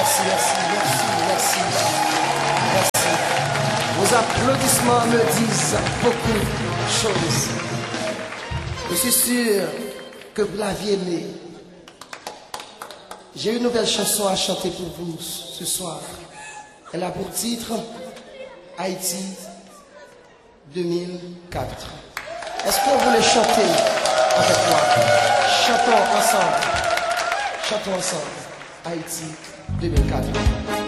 Merci, merci, merci, merci. Merci. Vos applaudissements me disent beaucoup de choses. Je suis sûr que vous l'aviez aimé. J'ai une nouvelle chanson à chanter pour vous ce soir. Elle a pour titre Haïti 2004. Est-ce que vous voulez chanter avec moi? Chantons ensemble. Chantons ensemble. Haïti 2004.